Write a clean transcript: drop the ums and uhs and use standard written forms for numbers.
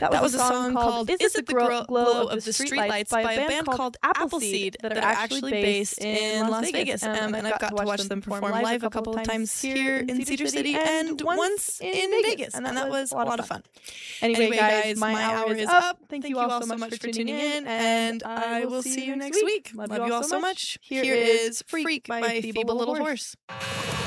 That was a song called Is It the Glow of the Streetlights by a band called Appleseed that are actually based in Las Vegas. And I've got to watch them perform live a couple of times here in Cedar City and once in Vegas. And that was a lot of fun. Anyway, guys, my hour is up. Thank you all so much for tuning in, and I will see you next week. Love you all so much. Here is Freak by Feeble Little Horse.